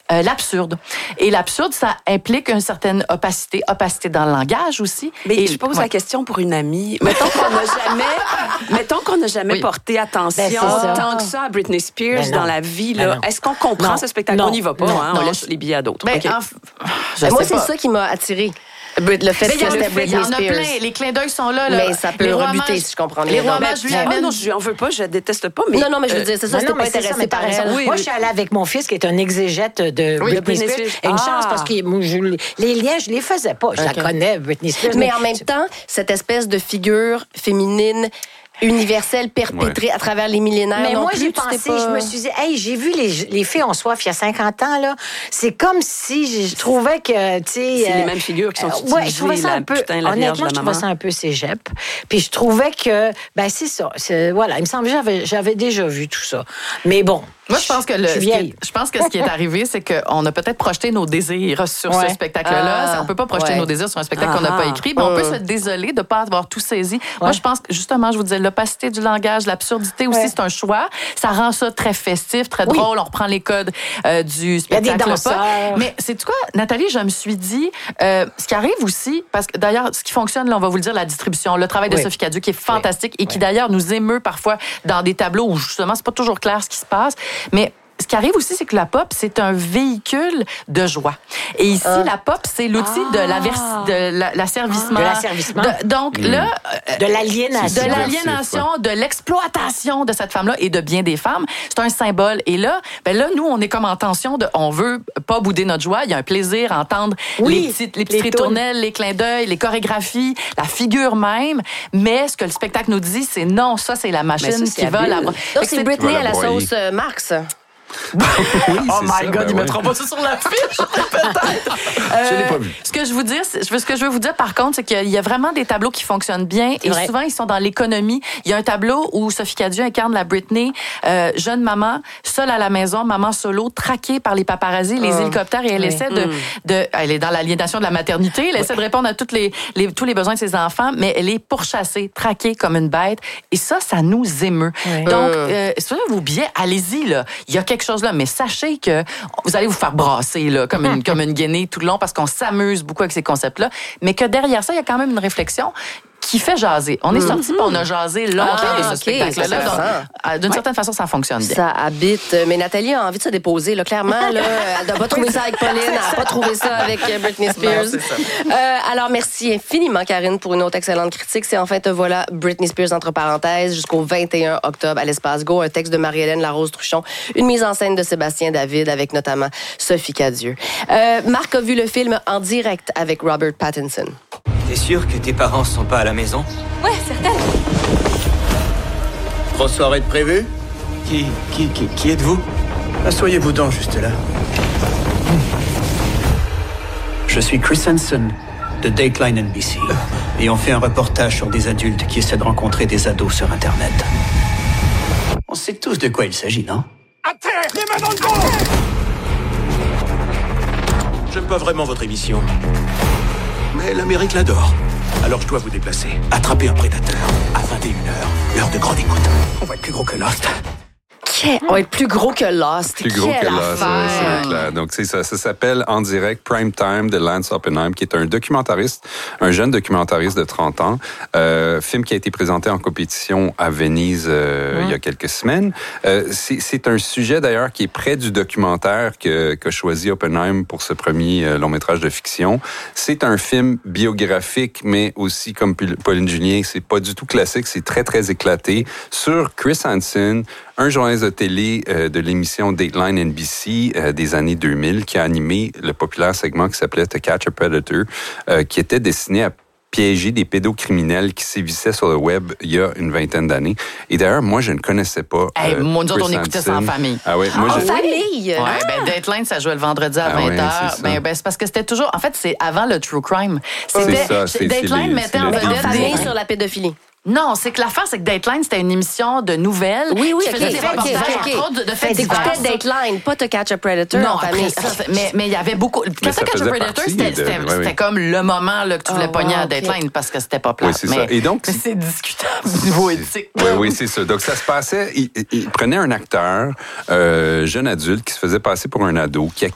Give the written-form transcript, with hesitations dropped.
l'absurde. Et l'absurde, ça implique une certaine opacité dans le langage aussi. Mais je pose la question pour une amie. Mettons qu'on n'a jamais porté attention tant que ça à Britney Spears dans la vie. Là. Est-ce qu'on comprend ce spectacle? On n'y va pas, on laisse les billets à d'autres. Moi, c'est ça qui m'a attirée. Le fait que c'était Britney Spears. Il y en a plein. Les clins d'œil sont là. Mais ça peut rebuter, si je comprends bien. Les rois mages lui amènent. Non, je n'en veux pas, je déteste pas. Mais non, mais je veux dire, c'est ça, c'était pas intéressé par elle. Moi, je suis allée avec mon fils qui est un exégète de Britney Spears. Et une chance, parce que les liens, je les faisais pas. Je la connais, Britney Spears. Mais en même temps, cette espèce de figure féminine universelle perpétrée à travers les millénaires. Mais moi, j'ai pensé, je me suis dit, j'ai vu les filles ont soif il y a 50 ans, là. C'est comme si je trouvais que, tu sais. C'est les mêmes figures qui sont utilisées. Je trouvais ça un peu. Honnêtement, je trouvais ça un peu cégep. Puis je trouvais que, c'est ça. Voilà, il me semble que j'avais déjà vu tout ça. Mais bon. Moi, je pense que ce qui est arrivé, c'est qu'on a peut-être projeté nos désirs sur ce spectacle-là. On peut pas projeter nos désirs sur un spectacle qu'on n'a pas écrit, mais on peut se désoler de ne pas avoir tout saisi. Moi, je pense que, justement, je vous disais, l'opacité du langage, l'absurdité aussi, c'est un choix. Ça rend ça très festif, très drôle. On reprend les codes du spectacle. Il y a des danseurs. Mais c'est quoi, Nathalie, je me suis dit, ce qui arrive aussi, parce que d'ailleurs, ce qui fonctionne, là, on va vous le dire, la distribution, le travail de Sophie Cadieux qui est fantastique et qui d'ailleurs nous émeut parfois dans des tableaux où justement, c'est pas toujours clair ce qui se passe. Mais ce qui arrive aussi, c'est que la pop, c'est un véhicule de joie. Et ici, la pop, c'est l'outil de l'asservissement. De l'asservissement. Donc là... de l'aliénation. De l'aliénation, de l'exploitation de cette femme-là et de bien des femmes. C'est un symbole. Et là, nous, on est comme en tension on veut pas bouder notre joie. Il y a un plaisir à entendre les petites ritournelles, les clins d'œil, les chorégraphies, la figure même. Mais ce que le spectacle nous dit, c'est non, ça, c'est la machine qui va la... Donc, c'est Britney à la sauce Marx. Oh my God, il ne mettra pas ça sur l'affiche, peut-être. Je l'ai pas vu. Ce que je veux vous dire, par contre, c'est qu'il y a vraiment des tableaux qui fonctionnent bien et souvent, ils sont dans l'économie. Il y a un tableau où Sophie Cadieux incarne la Britney, jeune maman, seule à la maison, maman solo, traquée par les paparazzis, les hélicoptères, et elle essaie elle est dans l'aliénation de la maternité, elle essaie de répondre à tous les besoins de ses enfants, mais elle est pourchassée, traquée comme une bête. Et ça nous émeut. Donc, si vous avez vos billets, allez-y, là. Il y a quelque chose là, mais sachez que vous allez vous faire brasser là, comme une guenille tout le long parce qu'on s'amuse beaucoup avec ces concepts-là, mais que derrière ça, il y a quand même une réflexion qui fait jaser. On est sortis et on a jasé longtemps de ce spectacle-là. Donc, d'une certaine façon, ça fonctionne bien. Ça habite. Mais Nathalie a envie de se déposer. Là, clairement, là, elle n'a pas trouvé ça avec Pauline, elle n'a pas trouvé ça avec Britney Spears. Non, alors, merci infiniment, Karine, pour une autre excellente critique. C'est enfin Te voilà, Britney Spears, entre parenthèses, jusqu'au 21 octobre à l'Espace Go. Un texte de Marie-Hélène Larose-Truchon. Une mise en scène de Sébastien David avec notamment Sophie Cadieux. Marc a vu le film en direct avec Robert Pattinson. T'es sûr que tes parents sont pas à la maison? Ouais, certaine. Grosse soirée de prévue? Qui êtes-vous? Asseyez-vous donc juste là. Je suis Chris Hansen de Dateline NBC et on fait un reportage sur des adultes qui essaient de rencontrer des ados sur Internet. On sait tous de quoi il s'agit, non? À terre! Les mains dans le dos! J'aime pas vraiment votre émission. Mais l'Amérique l'adore. Alors je dois vous déplacer. Attraper un prédateur à 21h, l'heure de grande écoute. On va être plus gros que Lost. On va être plus gros que Lost. Plus gros que Lost, c'est clair. Donc, c'est ça. Ça s'appelle En direct Prime Time de Lance Oppenheim, qui est un documentariste, un jeune documentariste de 30 ans. Film qui a été présenté en compétition à Venise il y a quelques semaines. C'est un sujet, d'ailleurs, qui est près du documentaire qu'a choisi Oppenheim pour ce premier long-métrage de fiction. C'est un film biographique, mais aussi, comme Pauline Julien, c'est pas du tout classique. C'est très, très éclaté. Sur Chris Hansen, un journaliste de télé de l'émission Dateline NBC des années 2000 qui a animé le populaire segment qui s'appelait To Catch a Predator, qui était destiné à piéger des pédocriminels qui sévissaient sur le web il y a une vingtaine d'années. Et d'ailleurs, moi, je ne connaissais pas moi, nous autres, on écoutait ça en famille. Ah oui, en famille? Ouais, Dateline, ça jouait le vendredi à 20h. C'est parce que c'était toujours... En fait, c'est avant le True Crime. Dateline mettait en vedette famille sur la pédophilie. Non, c'est que l'affaire, c'est que Dateline, c'était une émission de nouvelles. Oui, qui faisait des reportages de faits divers. T'écoutais Dateline, pas To Catch a Predator. Non, mais il y y avait beaucoup. Quand To Catch a Predator, c'était comme le moment là, que tu voulais pogner à Dateline parce que c'était pas plat. Oui, c'est ça. Et donc, c'est discutable au niveau éthique. Oui, c'est ça. Donc, ça se passait, il prenait un acteur, jeune adulte, qui se faisait passer pour un ado, qui